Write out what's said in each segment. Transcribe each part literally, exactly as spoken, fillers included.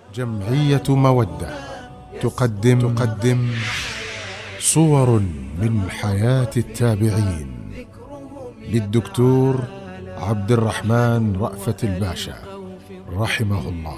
جمعية مودة تقدم تقدم صور من حياة التابعين للدكتور عبد الرحمن رأفت الباشا رحمه الله.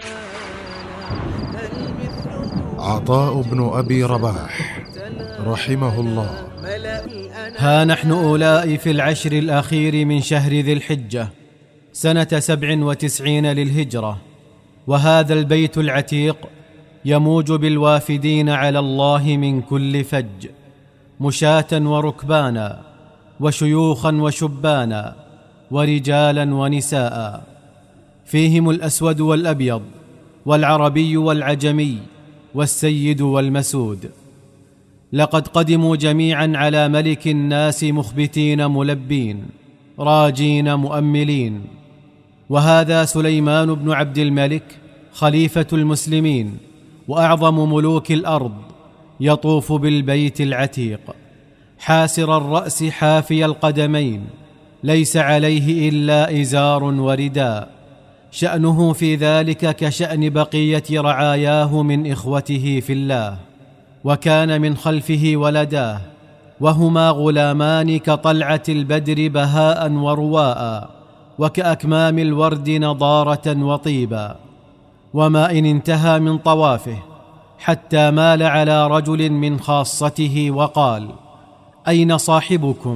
عطاء بن أبي رباح رحمه الله. ها نحن أولئك في العشر الأخير من شهر ذي الحجة سنة سبع وتسعين للهجرة، وهذا البيت العتيق يموج بالوافدين على الله من كل فج، مشاة وركبانا وشيوخا وشبانا ورجالا ونساء، فيهم الأسود والأبيض والعربي والعجمي والسيد والمسود. لقد قدموا جميعا على ملك الناس مخبتين ملبين راجين مؤملين، وهذا سليمان بن عبد الملك خليفة المسلمين وأعظم ملوك الأرض، يطوف بالبيت العتيق حاسر الرأس حافي القدمين، ليس عليه إلا إزار ورداء، شأنه في ذلك كشأن بقية رعاياه من إخوته في الله. وكان من خلفه ولداه، وهما غلامان كطلعة البدر بهاء ورواء، وكأكمام الورد نضارة وطيبا. وما إن انتهى من طوافه حتى مال على رجل من خاصته وقال: أين صاحبكم؟